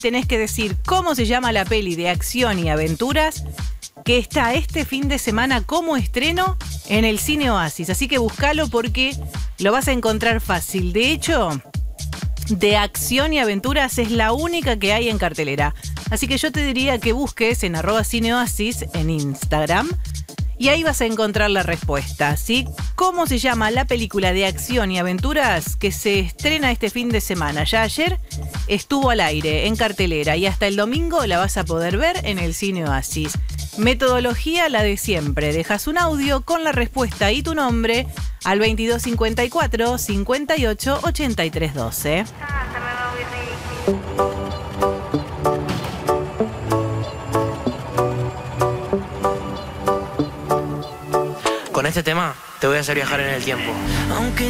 tenés que decir cómo se llama la peli de acción y aventuras que está este fin de semana como estreno en el Cine Oasis. Así que búscalo porque lo vas a encontrar fácil. De hecho, de acción y aventuras es la única que hay en cartelera. Así que yo te diría que busques en @cineoasis en Instagram y ahí vas a encontrar la respuesta, ¿sí? ¿Cómo se llama la película de acción y aventuras que se estrena este fin de semana? Ya ayer estuvo al aire en cartelera y hasta el domingo la vas a poder ver en el Cine Oasis. Metodología la de siempre. Dejas un audio con la respuesta y tu nombre al 2254 58 83 12. Con este tema te voy a hacer viajar en el tiempo. Aunque